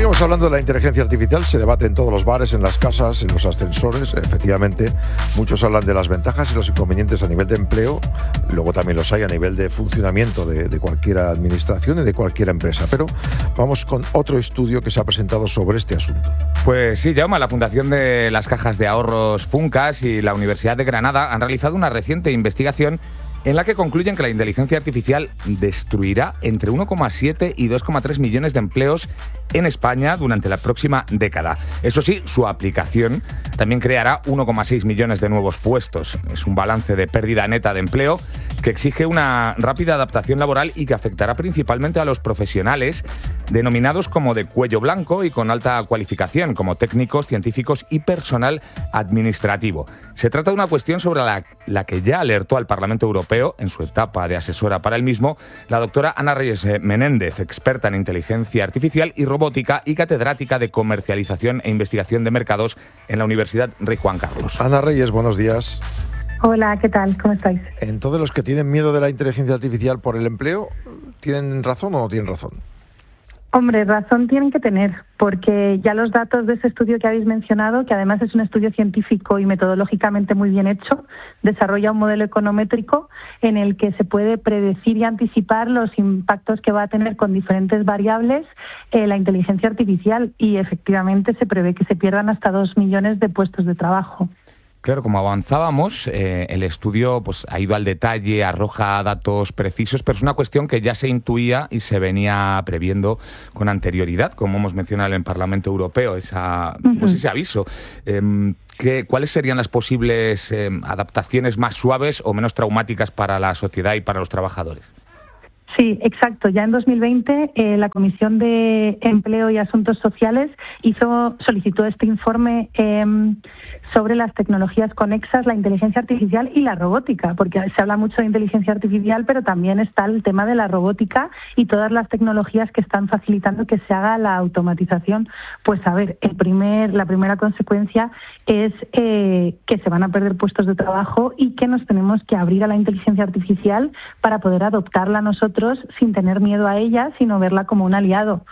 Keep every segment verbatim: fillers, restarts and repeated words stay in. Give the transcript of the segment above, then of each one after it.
Seguimos hablando de la inteligencia artificial. Se debate en todos los bares, en las casas, en los ascensores. Efectivamente, muchos hablan de las ventajas y los inconvenientes a nivel de empleo. Luego también los hay a nivel de funcionamiento de, de cualquier administración y de cualquier empresa. Pero vamos con otro estudio que se ha presentado sobre este asunto. Pues sí, Jaume, la Fundación de las Cajas de Ahorros Funcas y la Universidad de Granada han realizado una reciente investigación en la que concluyen que la inteligencia artificial destruirá entre uno coma siete y dos coma tres millones de empleos en España durante la próxima década. Eso sí, su aplicación también creará uno coma seis millones de nuevos puestos. Es un balance de pérdida neta de empleo que exige una rápida adaptación laboral y que afectará principalmente a los profesionales denominados como de cuello blanco y con alta cualificación, como técnicos, científicos y personal administrativo. Se trata de una cuestión sobre la, la que ya alertó al Parlamento Europeo en su etapa de asesora para el mismo la doctora Ana Reyes Menéndez, experta en inteligencia artificial y robótica y catedrática de comercialización e investigación de mercados en la Universidad Rey Juan Carlos. Ana Reyes, buenos días. Hola, ¿qué tal? ¿Cómo estáis? Entonces, los que tienen miedo de la inteligencia artificial por el empleo, ¿tienen razón o no tienen razón? Hombre, razón tienen que tener, porque ya los datos de ese estudio que habéis mencionado, que además es un estudio científico y metodológicamente muy bien hecho, desarrolla un modelo econométrico en el que se puede predecir y anticipar los impactos que va a tener con diferentes variables eh, la inteligencia artificial, y efectivamente se prevé que se pierdan hasta dos millones de puestos de trabajo. Claro, como avanzábamos, eh, el estudio pues, ha ido al detalle, arroja datos precisos, pero es una cuestión que ya se intuía y se venía previendo con anterioridad, como hemos mencionado en el Parlamento Europeo, esa, uh-huh. pues ese aviso. Eh, ¿qué, ¿Cuáles serían las posibles eh, adaptaciones más suaves o menos traumáticas para la sociedad y para los trabajadores? Sí, exacto. Ya en dos mil veinte eh, la Comisión de Empleo y Asuntos Sociales hizo solicitó este informe eh, sobre las tecnologías conexas, la inteligencia artificial y la robótica, porque se habla mucho de inteligencia artificial, pero también está el tema de la robótica y todas las tecnologías que están facilitando que se haga la automatización. Pues a ver, el primer, la primera consecuencia es eh, que se van a perder puestos de trabajo y que nos tenemos que abrir a la inteligencia artificial para poder adoptarla nosotros sin tener miedo a ella, sino verla como un aliado.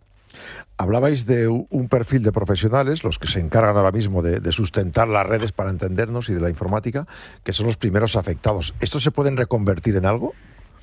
Hablabais de un perfil de profesionales, los que se encargan ahora mismo de, de sustentar las redes para entendernos y de la informática, que son los primeros afectados. ¿Estos se pueden reconvertir en algo?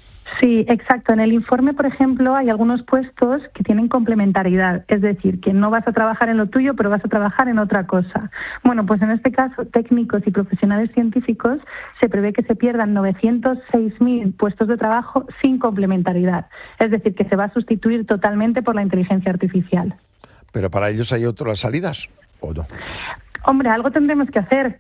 Sí, exacto. En el informe, por ejemplo, hay algunos puestos que tienen complementariedad, es decir, que no vas a trabajar en lo tuyo, pero vas a trabajar en otra cosa. Bueno, pues en este caso, técnicos y profesionales científicos, se prevé que se pierdan novecientos seis mil puestos de trabajo sin complementariedad, es decir, que se va a sustituir totalmente por la inteligencia artificial. ¿Pero para ellos hay otras salidas o no? Hombre, algo tendremos que hacer.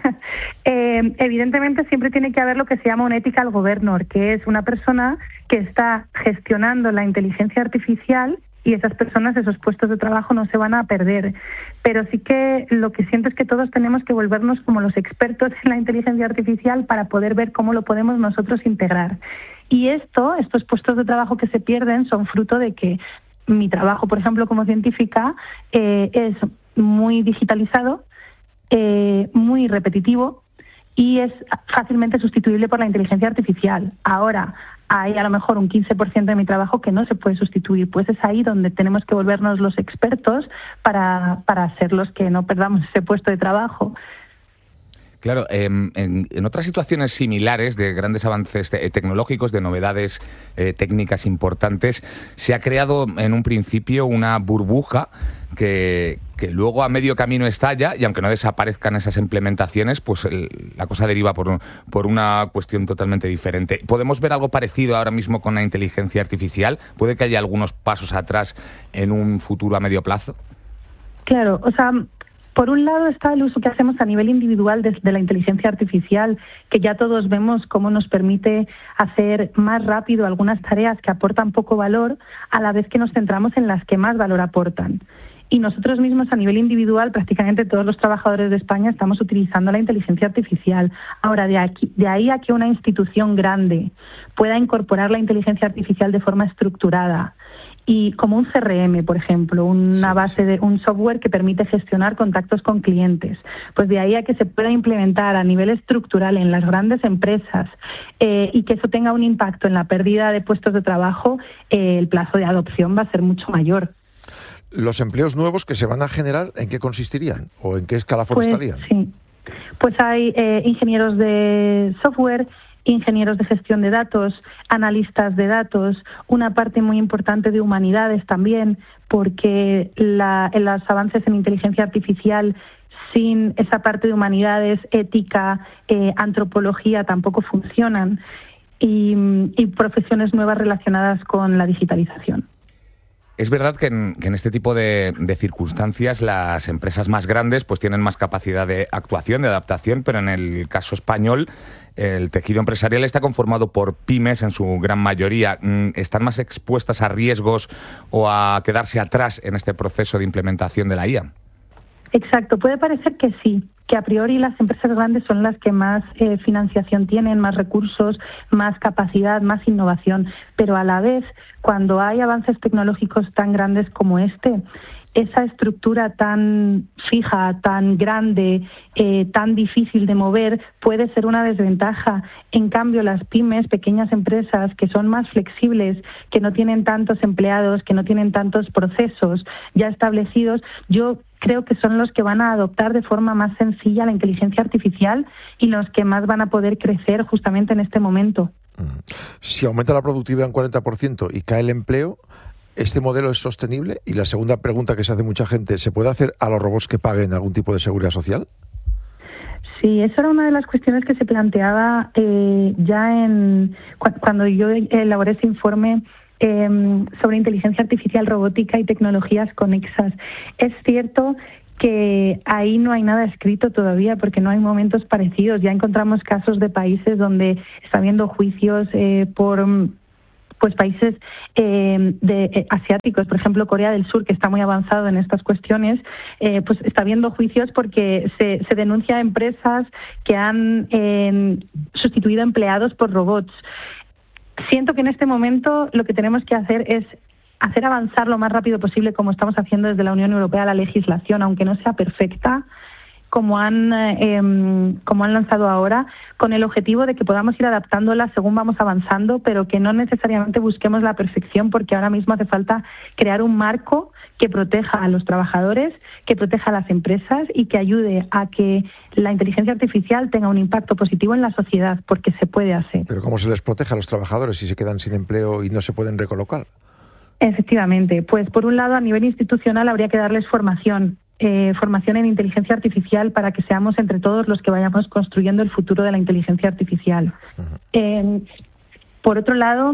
eh, evidentemente siempre tiene que haber lo que se llama un ethical governor, que es una persona que está gestionando la inteligencia artificial, y esas personas, esos puestos de trabajo no se van a perder. Pero sí que lo que siento es que todos tenemos que volvernos como los expertos en la inteligencia artificial para poder ver cómo lo podemos nosotros integrar. Y esto, estos puestos de trabajo que se pierden, son fruto de que mi trabajo, por ejemplo, como científica, eh, es muy digitalizado, eh, muy repetitivo y es fácilmente sustituible por la inteligencia artificial. Ahora, hay a lo mejor un quince por ciento de mi trabajo que no se puede sustituir, pues es ahí donde tenemos que volvernos los expertos para, para ser los que no perdamos ese puesto de trabajo. Claro, eh, en, en otras situaciones similares de grandes avances te- tecnológicos, de novedades eh, técnicas importantes, se ha creado en un principio una burbuja que, que luego a medio camino estalla, y aunque no desaparezcan esas implementaciones, pues el, la cosa deriva por, un, por una cuestión totalmente diferente. ¿Podemos ver algo parecido ahora mismo con la inteligencia artificial? ¿Puede que haya algunos pasos atrás en un futuro a medio plazo? Claro, o sea, por un lado está el uso que hacemos a nivel individual de, de la inteligencia artificial, que ya todos vemos cómo nos permite hacer más rápido algunas tareas que aportan poco valor, a la vez que nos centramos en las que más valor aportan. Y nosotros mismos a nivel individual, prácticamente todos los trabajadores de España estamos utilizando la inteligencia artificial. Ahora, de, aquí, de ahí a que una institución grande pueda incorporar la inteligencia artificial de forma estructurada, y como un C R M, por ejemplo, una base de un software que permite gestionar contactos con clientes, pues de ahí a que se pueda implementar a nivel estructural en las grandes empresas eh, y que eso tenga un impacto en la pérdida de puestos de trabajo, eh, el plazo de adopción va a ser mucho mayor. ¿Los empleos nuevos que se van a generar, en qué consistirían o en qué escalafón pues, estarían? Sí, pues hay eh, ingenieros de software, ingenieros de gestión de datos, analistas de datos, una parte muy importante de humanidades también, porque la, en los avances en inteligencia artificial sin esa parte de humanidades, ética, eh, antropología tampoco funcionan, y, y profesiones nuevas relacionadas con la digitalización. Es verdad que en, que en este tipo de, de circunstancias las empresas más grandes pues tienen más capacidad de actuación, de adaptación, pero en el caso español el tejido empresarial está conformado por pymes en su gran mayoría. ¿Están más expuestas a riesgos o a quedarse atrás en este proceso de implementación de la I A? Exacto, puede parecer que sí, que a priori las empresas grandes son las que más eh, financiación tienen, más recursos, más capacidad, más innovación, pero a la vez, cuando hay avances tecnológicos tan grandes como este, esa estructura tan fija, tan grande, eh, tan difícil de mover, puede ser una desventaja. En cambio, las pymes, pequeñas empresas que son más flexibles, que no tienen tantos empleados, que no tienen tantos procesos ya establecidos, yo creo que son los que van a adoptar de forma más sencilla la inteligencia artificial y los que más van a poder crecer justamente en este momento. Si aumenta la productividad un cuarenta por ciento y cae el empleo, ¿este modelo es sostenible? Y la segunda pregunta que se hace mucha gente, ¿se puede hacer a los robots que paguen algún tipo de seguridad social? Sí, eso era una de las cuestiones que se planteaba eh, ya en cu- cuando yo elaboré ese informe eh, sobre inteligencia artificial, robótica y tecnologías conexas. Es cierto que ahí no hay nada escrito todavía porque no hay momentos parecidos. Ya encontramos casos de países donde está habiendo juicios eh, por... pues países eh, de, eh, asiáticos, por ejemplo Corea del Sur, que está muy avanzado en estas cuestiones, eh, pues está habiendo juicios porque se, se denuncia a empresas que han eh, sustituido empleados por robots. Siento que en este momento lo que tenemos que hacer es hacer avanzar lo más rápido posible, como estamos haciendo desde la Unión Europea, la legislación, aunque no sea perfecta, como han eh, como han lanzado ahora, con el objetivo de que podamos ir adaptándola según vamos avanzando, pero que no necesariamente busquemos la perfección, porque ahora mismo hace falta crear un marco que proteja a los trabajadores, que proteja a las empresas y que ayude a que la inteligencia artificial tenga un impacto positivo en la sociedad, porque se puede hacer. Pero ¿cómo se les protege a los trabajadores si se quedan sin empleo y no se pueden recolocar? Efectivamente, pues por un lado a nivel institucional habría que darles formación. Eh, formación en inteligencia artificial para que seamos entre todos los que vayamos construyendo el futuro de la inteligencia artificial. Uh-huh. Eh, por otro lado,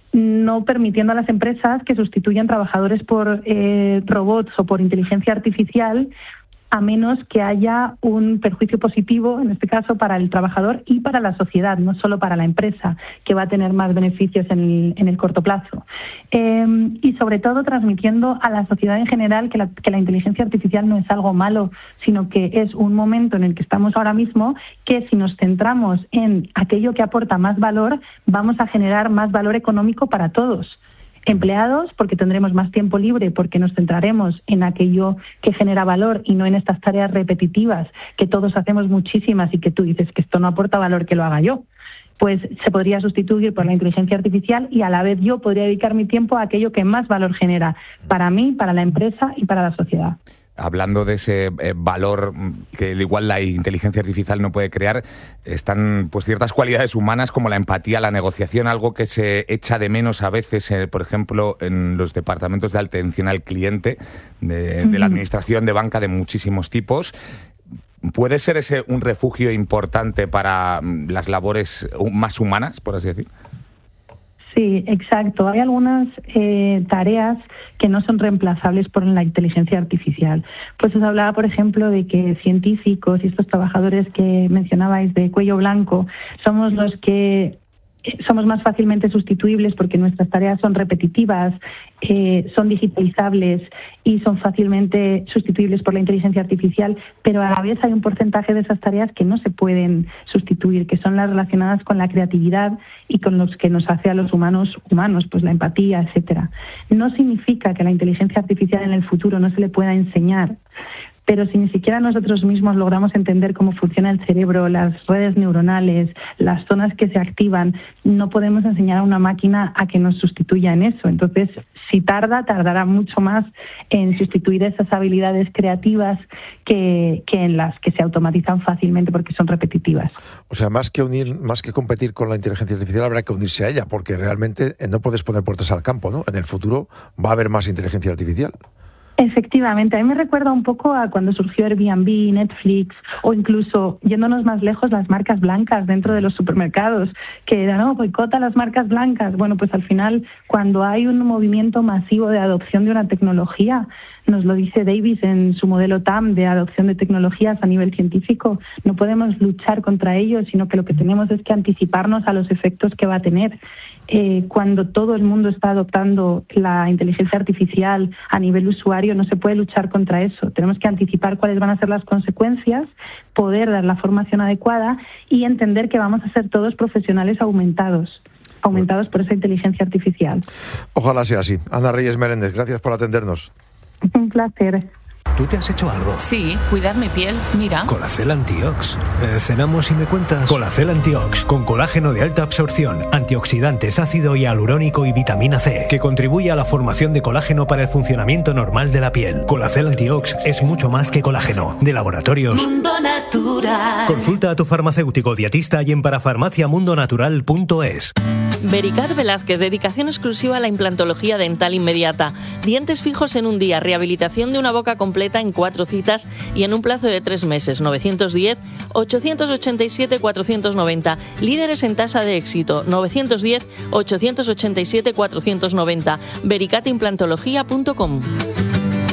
no permitiendo a las empresas que sustituyan trabajadores por eh, robots o por inteligencia artificial, a menos que haya un perjuicio positivo, en este caso para el trabajador y para la sociedad, no solo para la empresa, que va a tener más beneficios en el, en el corto plazo. Eh, y sobre todo transmitiendo a la sociedad en general que la, que la inteligencia artificial no es algo malo, sino que es un momento en el que estamos ahora mismo, que si nos centramos en aquello que aporta más valor, vamos a generar más valor económico para todos. Empleados, porque tendremos más tiempo libre, porque nos centraremos en aquello que genera valor y no en estas tareas repetitivas que todos hacemos muchísimas y que tú dices que esto no aporta valor, que lo haga yo. Pues se podría sustituir por la inteligencia artificial y a la vez yo podría dedicar mi tiempo a aquello que más valor genera para mí, para la empresa y para la sociedad. Hablando de ese eh, valor que igual la inteligencia artificial no puede crear, están pues ciertas cualidades humanas como la empatía, la negociación, algo que se echa de menos a veces, eh, por ejemplo, en los departamentos de atención al cliente, de, de la administración de banca de muchísimos tipos. ¿Puede ser ese un refugio importante para las labores más humanas, por así decir? Sí, exacto. Hay algunas eh, tareas que no son reemplazables por la inteligencia artificial. Pues os hablaba, por ejemplo, de que científicos y estos trabajadores que mencionabais de cuello blanco somos los que somos más fácilmente sustituibles porque nuestras tareas son repetitivas, eh, son digitalizables y son fácilmente sustituibles por la inteligencia artificial, pero a la vez hay un porcentaje de esas tareas que no se pueden sustituir, que son las relacionadas con la creatividad y con los que nos hace a los humanos humanos, pues la empatía, etcétera. No significa que a la inteligencia artificial en el futuro no se le pueda enseñar, pero si ni siquiera nosotros mismos logramos entender cómo funciona el cerebro, las redes neuronales, las zonas que se activan, no podemos enseñar a una máquina a que nos sustituya en eso. Entonces, si tarda, tardará mucho más en sustituir esas habilidades creativas que, que en las que se automatizan fácilmente porque son repetitivas. O sea, más que unir, más que competir con la inteligencia artificial, habrá que unirse a ella, porque realmente no puedes poner puertas al campo, ¿no? En el futuro va a haber más inteligencia artificial. Efectivamente, a mí me recuerda un poco a cuando surgió Airbnb, Netflix o incluso, yéndonos más lejos, las marcas blancas dentro de los supermercados, que eran, no, boicota las marcas blancas. Bueno, pues al final, cuando hay un movimiento masivo de adopción de una tecnología, nos lo dice Davis en su modelo T A M de adopción de tecnologías a nivel científico, no podemos luchar contra ello, sino que lo que tenemos es que anticiparnos a los efectos que va a tener. Eh, cuando todo el mundo está adoptando la inteligencia artificial a nivel usuario, no se puede luchar contra eso. Tenemos que anticipar cuáles van a ser las consecuencias, poder dar la formación adecuada y entender que vamos a ser todos profesionales aumentados, aumentados por esa inteligencia artificial. Ojalá sea así. Ana Reyes Meréndez, gracias por atendernos. Un placer. ¿Tú te has hecho algo? Sí, cuidar mi piel, mira. Colacel Antiox. Eh, ¿Cenamos y me cuentas? Colacel Antiox, con colágeno de alta absorción, antioxidantes, ácido hialurónico y vitamina C, que contribuye a la formación de colágeno para el funcionamiento normal de la piel. Colacel Antiox es mucho más que colágeno. De Laboratorios Mundo Natural. Consulta a tu farmacéutico dietista y en parafarmacia mundo natural punto es. Vericat Velázquez, dedicación exclusiva a la implantología dental inmediata. Dientes fijos en un día, rehabilitación de una boca completa en cuatro citas y en un plazo de tres meses. novecientos diez, ochocientos ochenta y siete, cuatrocientos noventa. Líderes en tasa de éxito. novecientos diez, ochocientos ochenta y siete, cuatrocientos noventa. vericat implantología punto com.